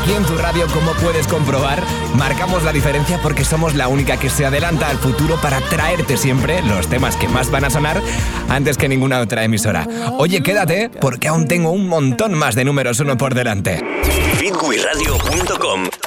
Aquí en tu radio, como puedes comprobar, marcamos la diferencia porque somos la única que se adelanta al futuro para traerte siempre los temas que más van a sonar antes que ninguna otra emisora. Oye, quédate, porque aún tengo un montón más de números 1 por delante. Fitwiradio.com